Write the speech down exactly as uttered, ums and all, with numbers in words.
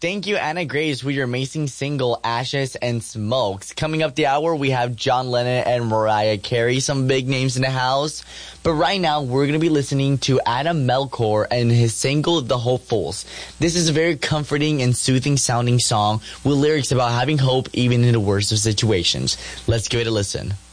Thank you, Anna Grace, with your amazing single, Ashes and Smokes. Coming up the hour, we have John Lennon and Mariah Carey, some big names in the house. But right now, we're going to be listening to Adam Melchor and his single, The Hopefuls. This is a very comforting and soothing sounding song with lyrics about having hope even in the worst of situations. Let's give it a listen.